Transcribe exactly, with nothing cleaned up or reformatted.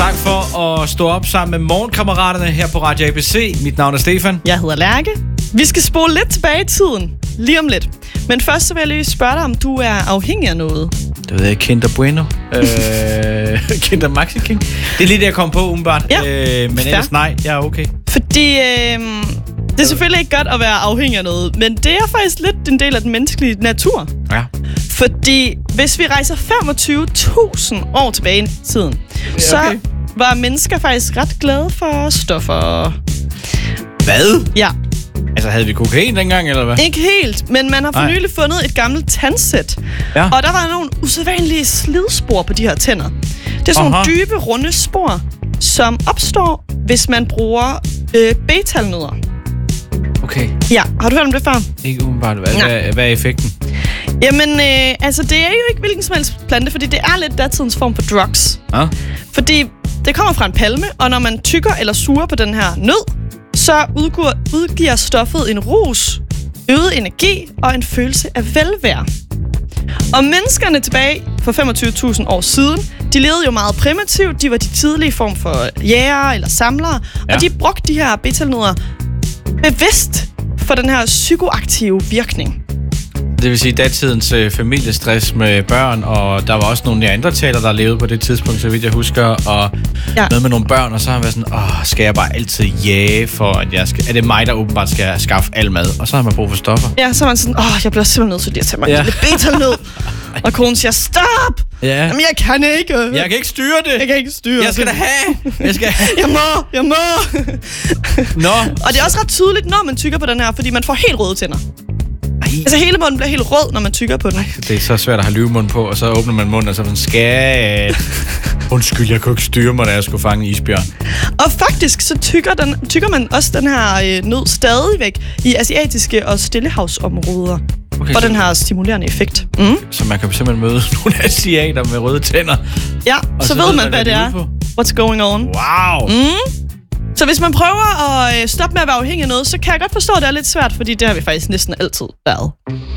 Tak for at stå op sammen med morgenkammeraterne her på Radio A B C. Mit navn er Stefan. Jeg hedder Lærke. Vi skal spole lidt tilbage i tiden. Lige om lidt. Men først så vil jeg lige spørge dig, om du er afhængig af noget. Det ved jeg, Kinder Bueno. øh, Kinder Maxi King. Det er lige det, jeg kom på, umiddelbart. Ja. Øh, men ellers nej, jeg er okay. Fordi øh, det er selvfølgelig ikke godt at være afhængig af noget, men det er faktisk lidt en del af den menneskelige natur. Ja. Fordi hvis vi rejser femogtyve tusind år tilbage i tiden, okay. så var mennesker faktisk ret glade for stoffer. Hvad? Ja. Altså, havde vi kokain dengang, eller hvad? Ikke helt, men man har for nylig fundet et gammelt tandsæt. Ja. Og der var nogle usædvanlige slidspor på de her tænder. Det er sådan Aha. nogle dybe, runde spor, som opstår, hvis man bruger øh, betalnødder. Okay. Ja, har du hørt om det før? Ikke umiddelbart. Hvad, hvad, hvad er effekten? Jamen, øh, altså, det er jo ikke hvilken som helst plante, fordi det er lidt datidens form for drugs. Ja. Fordi det kommer fra en palme, og når man tykker eller suger på den her nød, så udgiver, udgiver stoffet en rus, øget energi og en følelse af velvære. Og menneskerne tilbage for femogtyve tusind år siden, de levede jo meget primitivt. De var de tidlige form for jægere eller samlere, ja. og de brugte de her betalnødder bevidst for den her psykoaktive virkning. Det vil sige datidens øh, familiestress med børn, og der var også nogle neandertaler, der levede på det tidspunkt, så vidt jeg husker, og ja. noget med nogle børn, og så har han været sådan, åh, skal jeg bare altid jage, for at jeg skal, er det mig, der åbenbart skal skaffe al mad, og så har man brug for stoffer. Ja, så er man sådan, åh, jeg bliver simpelthen nødt til lige at tage mig ja. en lille betalnød. Og konen siger, stop! Ja. Jamen, jeg kan ikke. Jeg kan ikke styre det. Jeg kan ikke styre Jeg skal det. da have. Jeg skal have. jeg må, jeg må. Nå. Og det er også ret tydeligt, når man tykker på den her, fordi man får helt røde tænder. Ej. Altså hele munden bliver helt rød, når man tykker på den. Ej, det er så svært at have lyvemund på, og så åbner man munden, og så sådan, skat. Undskyld, jeg kunne ikke styre mig, da jeg skulle fange en isbjørn. Og faktisk så tykker, den, tykker man også den her øh, nød stadigvæk i asiatiske og stillehavsområder. Okay, for så den her stimulerende effekt. Mm. Så man kan simpelthen møde nogle asiater med røde tænder. Ja, så, så ved man, man hvad det er. What's going on. Wow. Mm. Så hvis man prøver at stoppe med at være afhængig af noget, så kan jeg godt forstå, at det er lidt svært, fordi det har vi faktisk næsten altid været.